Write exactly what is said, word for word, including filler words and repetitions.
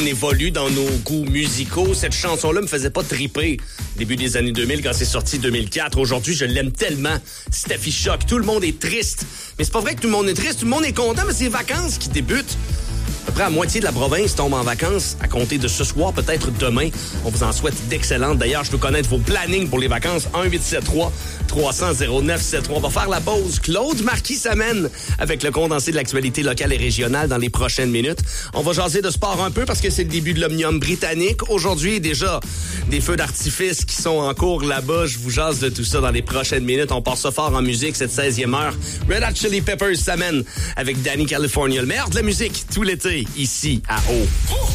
On évolue dans nos goûts musicaux. Cette chanson-là me faisait pas triper début des années deux mille quand c'est sorti deux mille quatre. Aujourd'hui, je l'aime tellement. Steffi Choc. Tout le monde est triste. Mais c'est pas vrai que tout le monde est triste. Tout le monde est content, mais c'est les vacances qui débutent. À peu près la moitié de la province tombe en vacances à compter de ce soir, peut-être demain. On vous en souhaite d'excellentes. D'ailleurs, je veux connaître vos plannings pour les vacances. un huit sept trois trois cents zéro neuf sept trois. On va faire la pause. Claude Marquis s'amène avec le condensé de l'actualité locale et régionale dans les prochaines minutes. On va jaser de sport un peu parce que c'est le début de l'Omnium britannique. Aujourd'hui, déjà, des feux d'artifice qui sont en cours là-bas. Je vous jase de tout ça dans les prochaines minutes. On part ça fort en musique cette seizième heure. Red Hot Chili Peppers s'amène avec Danny California. Le meilleur de la musique tout l'été, ici à Eau.